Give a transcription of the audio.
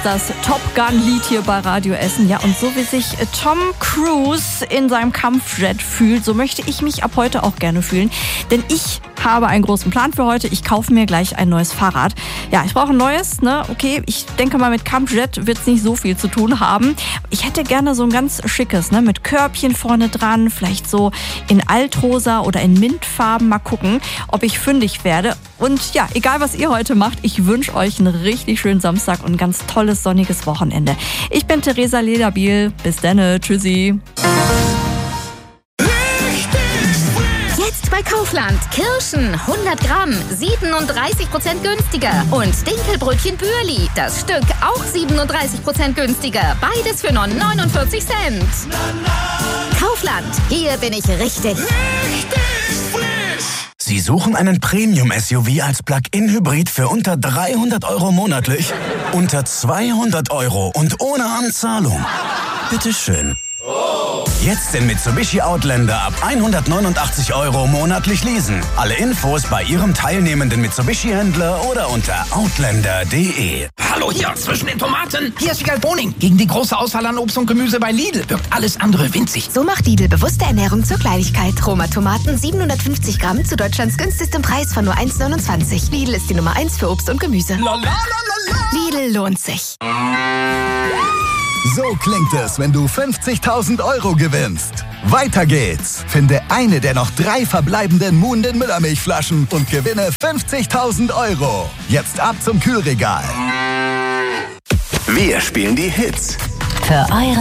das Top Gun-Lied hier bei Radio Essen. Ja, und so wie sich Tom Cruise in seinem Kampfjet fühlt, so möchte ich mich ab heute auch gerne fühlen. Denn ich habe einen großen Plan für heute. Ich kaufe mir gleich ein neues Fahrrad. Ja, ich brauche ein neues, ne? Okay, ich denke mal, mit Kampfjet wird es nicht so viel zu tun haben. Ich hätte gerne so ein ganz schickes, ne? Mit Körbchen vorne dran, vielleicht so in Altrosa oder in Mintfarben. Mal gucken, ob ich fündig werde. Und ja, egal was ihr heute macht, ich wünsche euch einen richtig schönen Samstag und ein ganz tolles sonniges Wochenende. Ich bin Theresa Lederbiel. Bis dann. Tschüssi. Jetzt bei Kaufland. Kirschen 100 Gramm, 37% günstiger. Und Dinkelbrötchen Bürli, das Stück auch 37% günstiger. Beides für nur 49 Cent. Kaufland, hier bin ich richtig. Sie suchen einen Premium-SUV als Plug-in-Hybrid für unter 300 € monatlich? Unter 200 € und ohne Anzahlung? Bitteschön. Jetzt den Mitsubishi Outlander ab 189 € monatlich leasen. Alle Infos bei Ihrem teilnehmenden Mitsubishi-Händler oder unter outlander.de. Hallo hier zwischen den Tomaten. Hier ist Wiegald Boning. Gegen die große Auswahl an Obst und Gemüse bei Lidl wirkt alles andere winzig. So macht Lidl bewusste Ernährung zur Kleinigkeit. Roma Tomaten 750 Gramm zu Deutschlands günstigstem Preis von nur 1,29. Lidl ist die Nummer 1 für Obst und Gemüse. Lidl lohnt sich. So klingt es, wenn du 50.000 € gewinnst. Weiter geht's. Finde eine der noch 3 verbleibenden Moon den Müllermilchflaschen und gewinne 50.000 €. Jetzt ab zum Kühlregal. Wir spielen die Hits. Für eure